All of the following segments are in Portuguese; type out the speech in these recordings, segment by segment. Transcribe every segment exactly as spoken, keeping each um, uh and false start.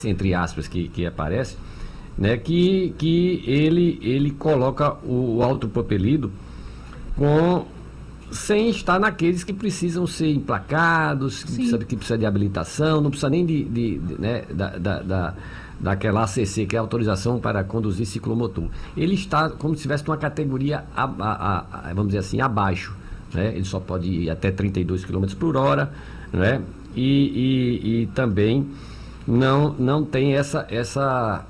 entre aspas, que, que aparece, né, que, que ele, ele coloca o, o autopropelido com, sem estar naqueles que precisam ser emplacados, que precisa, que precisa de habilitação, não precisa nem de, de, de né, da, da, da, daquela A C C, que é a autorização para conduzir ciclomotor. Ele está como se estivesse numa categoria, a, a, a, vamos dizer assim, abaixo. Né? Ele só pode ir até trinta e dois quilômetros por hora, né? e, e, e também não, não tem essa, essa,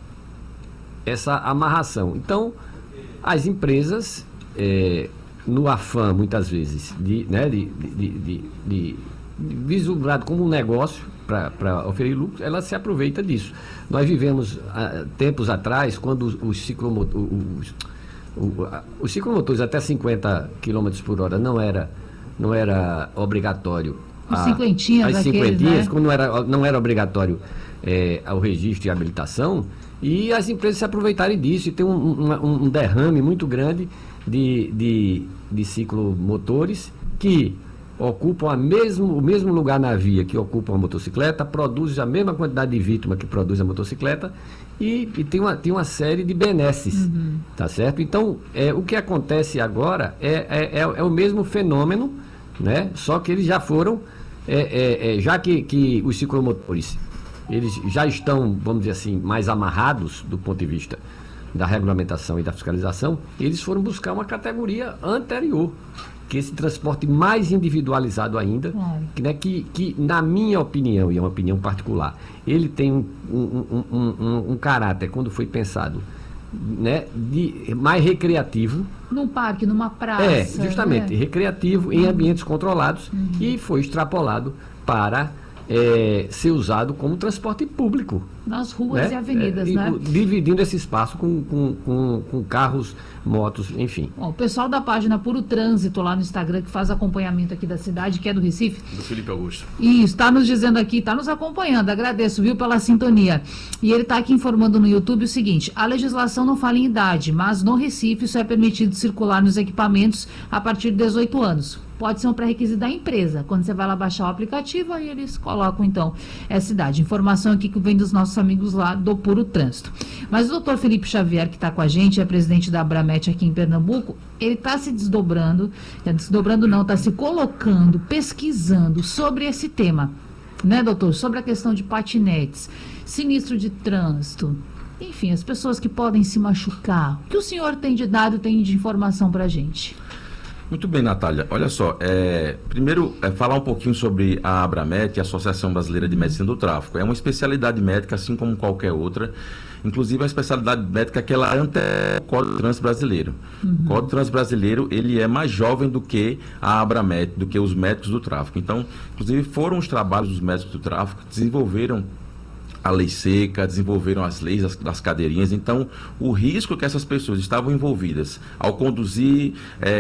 essa amarração. Então, as empresas, é, no afã, muitas vezes, de, né, de, de, de, de, de vislumbrado como um negócio para oferir lucro, ela se aproveita disso. Nós vivemos, há, tempos atrás, quando os, os ciclomotores... O, a, os ciclomotores até cinquenta quilômetros por hora não era, não era obrigatório. Os cinquentinhas, as cinquentinhas, né? Como não era, não era obrigatório é, o registro e habilitação, e as empresas se aproveitarem disso e tem um, um, um derrame muito grande de, de, de ciclomotores que ocupam a mesmo, o mesmo lugar na via que ocupa a motocicleta, produzem a mesma quantidade de vítima que produz a motocicleta e, e tem, uma, tem uma série de benesses, uhum. Tá certo? Então, é, o que acontece agora é, é, é, é o mesmo fenômeno, né? Só que eles já foram, é, é, é, já que, que os ciclomotores, eles já estão, vamos dizer assim, mais amarrados do ponto de vista da regulamentação e da fiscalização, eles foram buscar uma categoria anterior, que esse transporte mais individualizado ainda, que, né, que, que, na minha opinião, e é uma opinião particular, ele tem um, um, um, um, um caráter, quando foi pensado, né, de, mais recreativo. Num parque, numa praça. É, justamente, né? Recreativo, em ambientes controlados, uhum. E foi extrapolado para é, ser usado como transporte público. Nas ruas, né? E avenidas, é, né? Dividindo esse espaço com, com, com, com carros, motos, enfim. Bom, o pessoal da página Puro Trânsito lá no Instagram, que faz acompanhamento aqui da cidade, que é do Recife. Do Felipe Augusto. Isso, está nos dizendo aqui, está nos acompanhando, agradeço, viu, pela sintonia. E ele está aqui informando no YouTube o seguinte: a legislação não fala em idade, mas no Recife isso é permitido circular nos equipamentos a partir de dezoito anos. Pode ser um pré-requisito da empresa. Quando você vai lá baixar o aplicativo, aí eles colocam, então, essa idade. Informação aqui que vem dos nossos amigos lá do Puro Trânsito. Mas o doutor Felipe Xavier, que está com a gente, é presidente da Abramet aqui em Pernambuco, ele está se desdobrando, é, desdobrando não, está se colocando, pesquisando sobre esse tema, né, doutor? Sobre a questão de patinetes, sinistro de trânsito, enfim, as pessoas que podem se machucar. O que o senhor tem de dado, tem de informação para a gente? Muito bem, Natália. Olha só, é, primeiro, é, falar um pouquinho sobre a Abramet, a Associação Brasileira de Medicina do Tráfego. É uma especialidade médica, assim como qualquer outra, inclusive a especialidade médica que ela antecede o Código de Trânsito Brasileiro. Uhum. O Código de Trânsito Brasileiro, ele é mais jovem do que a Abramet, do que os médicos do tráfego. Então, inclusive, foram os trabalhos dos médicos do tráfego que desenvolveram a lei seca, desenvolveram as leis das, das cadeirinhas. Então, o risco que essas pessoas estavam envolvidas ao conduzir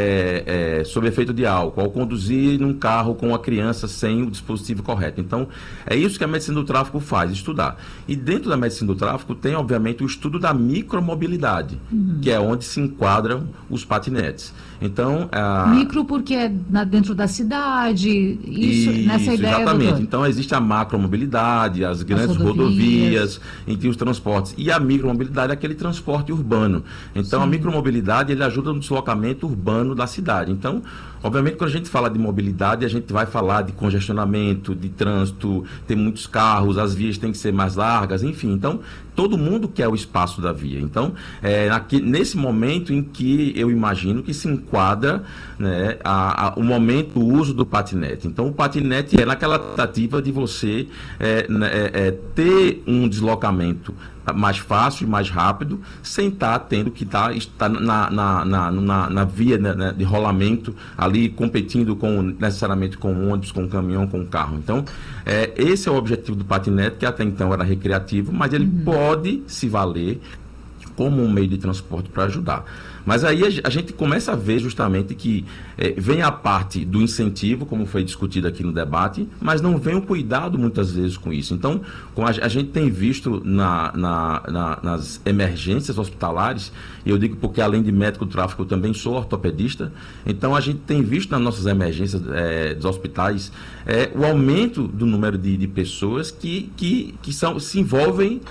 é, é, sob efeito de álcool, ao conduzir num carro com a criança sem o dispositivo correto. Então, é isso que a medicina do tráfego faz, estudar. E dentro da medicina do tráfego tem, obviamente, o estudo da micromobilidade, uhum. que é onde se enquadram os patinetes. Então, a... Micro porque é na, dentro da cidade, isso, isso nessa ideia, exatamente. Doutor? Então, existe a macromobilidade, as grandes as rodovias, rodovias, entre os transportes. E a micromobilidade é aquele transporte urbano. Então, Sim. a micromobilidade, ele ajuda no deslocamento urbano da cidade. Então, obviamente, quando a gente fala de mobilidade, a gente vai falar de congestionamento, de trânsito, tem muitos carros, as vias têm que ser mais largas, enfim. Então, todo mundo quer o espaço da via. Então, é aqui, nesse momento em que eu imagino que se enquadra, né, a, a, o momento do uso do patinete. Então, o patinete é naquela tentativa de você é, é, é, ter um deslocamento mais fácil, mais rápido, sem estar tendo que estar, estar na, na, na, na, na via, né, de rolamento, ali competindo com, necessariamente com o ônibus, com o caminhão, com o carro. Então, é, esse é o objetivo do patinete, que até então era recreativo, mas ele uhum. pode se valer como um meio de transporte para ajudar. Mas aí a gente começa a ver justamente que é, vem a parte do incentivo, como foi discutido aqui no debate, mas não vem o cuidado muitas vezes com isso. Então, com a, a gente tem visto na, na, na, nas emergências hospitalares, e eu digo porque além de médico do tráfico eu também sou ortopedista, então a gente tem visto nas nossas emergências é, dos hospitais é, o aumento do número de, de pessoas que, que, que são, se envolvem